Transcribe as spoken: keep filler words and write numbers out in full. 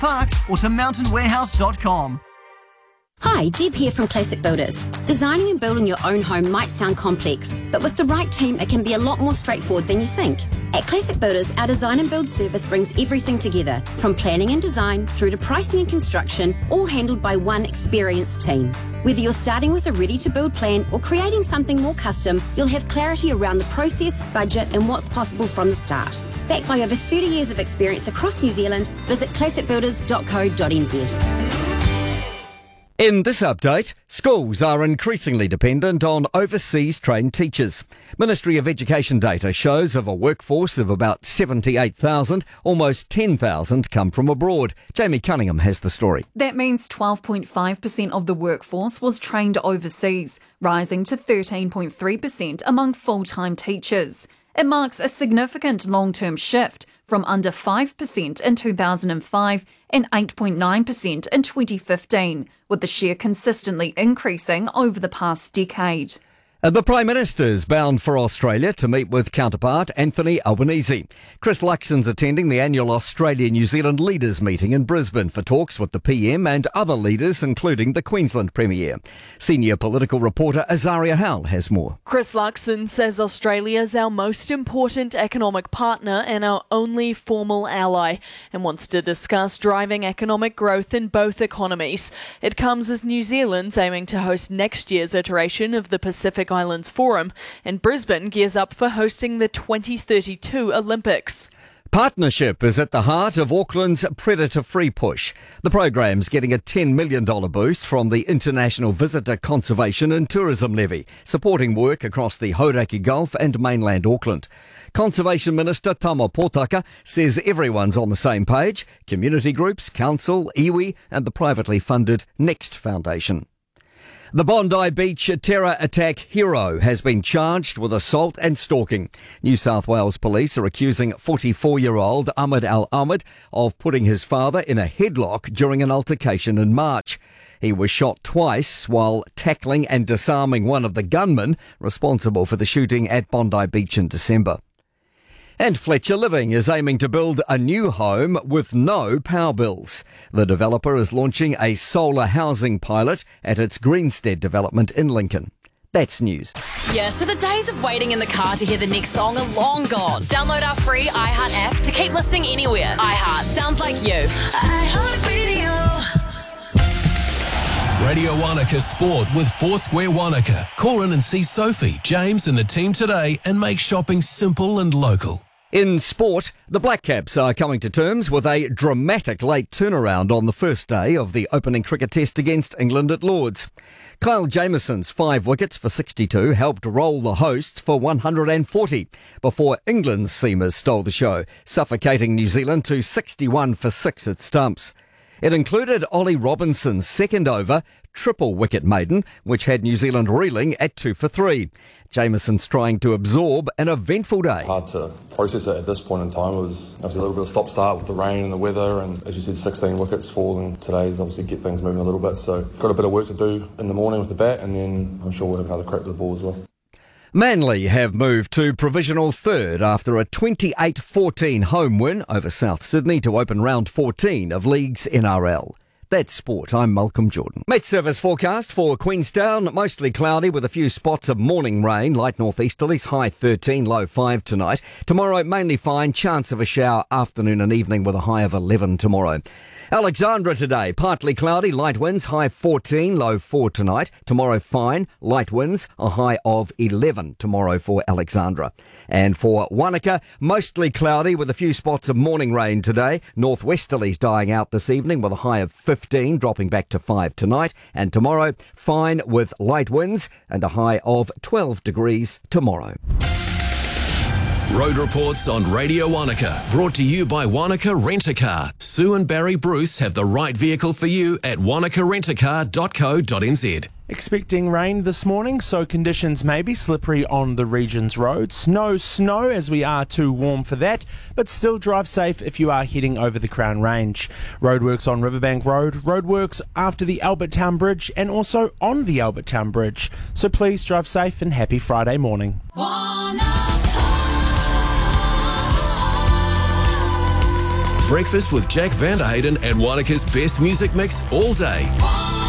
parks, or to mountain warehouse dot com. Hi, Deb here from Classic Builders. Designing and building your own home might sound complex, but with the right team, it can be a lot more straightforward than you think. At Classic Builders, our design and build service brings everything together, from planning and design through to pricing and construction, all handled by one experienced team. Whether you're starting with a ready-to-build plan or creating something more custom, you'll have clarity around the process, budget and what's possible from the start. Backed by over thirty years of experience across New Zealand, visit classic builders dot co dot n z. In this update, schools are increasingly dependent on overseas trained teachers. Ministry of Education data shows of a workforce of about seventy-eight thousand, almost ten thousand come from abroad. Jamie Cunningham has the story. That means twelve point five percent of the workforce was trained overseas, rising to thirteen point three percent among full-time teachers. It marks a significant long-term shift from under five percent in two thousand five and eight point nine percent in twenty fifteen, with the share consistently increasing over the past decade. The Prime Minister is bound for Australia to meet with counterpart Anthony Albanese. Chris Luxon's attending the annual Australia-New Zealand Leaders Meeting in Brisbane for talks with the P M and other leaders, including the Queensland Premier. Senior political reporter Azaria Howell has more. Chris Luxon says Australia is our most important economic partner and our only formal ally, and wants to discuss driving economic growth in both economies. It comes as New Zealand's aiming to host next year's iteration of the Pacific Islands Forum, and Brisbane gears up for hosting the twenty thirty-two Olympics. Partnership is at the heart of Auckland's predator-free push. The program's getting a ten million dollars boost from the International Visitor Conservation and Tourism Levy, supporting work across the Hauraki Gulf and mainland Auckland. Conservation Minister Tama Potaka says everyone's on the same page: community groups, council, iwi and the privately funded Next Foundation. The Bondi Beach terror attack hero has been charged with assault and stalking. New South Wales police are accusing forty-four-year-old Ahmed Al-Ahmed of putting his father in a headlock during an altercation in March. He was shot twice while tackling and disarming one of the gunmen responsible for the shooting at Bondi Beach in December. And Fletcher Living is aiming to build a new home with no power bills. The developer is launching a solar housing pilot at its Greenstead development in Lincoln. That's news. Yeah, so the days of waiting in the car to hear the next song are long gone. Download our free iHeart app to keep listening anywhere. iHeart sounds like you. iHeart Radio. Radio Wanaka Sport with Foursquare Wanaka. Call in and see Sophie, James and the team today and make shopping simple and local. In sport, the Black Caps are coming to terms with a dramatic late turnaround on the first day of the opening cricket test against England at Lords. Kyle Jamieson's five wickets for sixty-two helped roll the hosts for one hundred forty before England's seamers stole the show, suffocating New Zealand to sixty-one for six at stumps. It included Ollie Robinson's second over triple wicket maiden, which had New Zealand reeling at two for three. Jamieson's trying to absorb an eventful day. Hard to process it at this point in time. It was obviously a little bit of stop-start with the rain and the weather, and as you said, sixteen wickets falling today is obviously get things moving a little bit. So got a bit of work to do in the morning with the bat, and then I'm sure we'll have another crack with the ball as well. Manly have moved to provisional third after a twenty-eight fourteen home win over South Sydney to open round fourteen of League's N R L. That's sport. I'm Malcolm Jordan. Met service forecast for Queenstown. Mostly cloudy with a few spots of morning rain. Light northeasterlies, high thirteen, low five tonight. Tomorrow, mainly fine. Chance of a shower afternoon and evening with a high of eleven tomorrow. Alexandra today, partly cloudy, light winds, high fourteen, low four tonight. Tomorrow, fine, light winds, a high of eleven tomorrow for Alexandra. And for Wanaka, mostly cloudy with a few spots of morning rain today. Northwesterlies dying out this evening with a high of fifteen, dropping back to five tonight. And tomorrow, fine with light winds and a high of twelve degrees tomorrow. Road reports on Radio Wanaka, brought to you by Wanaka Rent-A-Car. Sue and Barry Bruce have the right vehicle for you at wanaka rent a car dot co dot n z. Expecting rain this morning, so conditions may be slippery on the region's roads. No snow, as we are too warm for that, but still drive safe if you are heading over the Crown Range. Roadworks on Riverbank Road, roadworks after the Albert Town Bridge, and also on the Albert Town Bridge. So please drive safe and happy Friday morning. Breakfast with Jack Van Hayden and Wanaka's best music mix all day.